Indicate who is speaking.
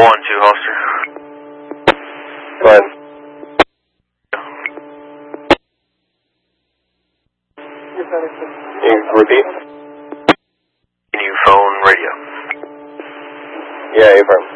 Speaker 1: 2 Holster.
Speaker 2: Go ahead. Can you repeat?
Speaker 1: Can you phone radio?
Speaker 2: Yeah, affirm.